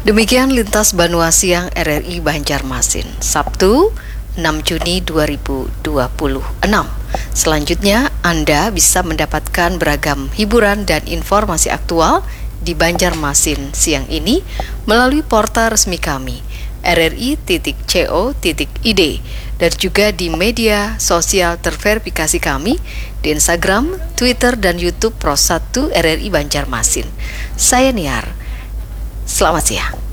Demikian Lintas Banua Siang RRI Banjarmasin, Sabtu 6 Juni 2026. Selanjutnya, Anda bisa mendapatkan beragam hiburan dan informasi aktual di Banjarmasin siang ini melalui portal resmi kami, rri.co.id, dan juga di media sosial terverifikasi kami di Instagram, Twitter, dan YouTube Pro 1 RRI Banjarmasin. Saya Niar. Selamat siang.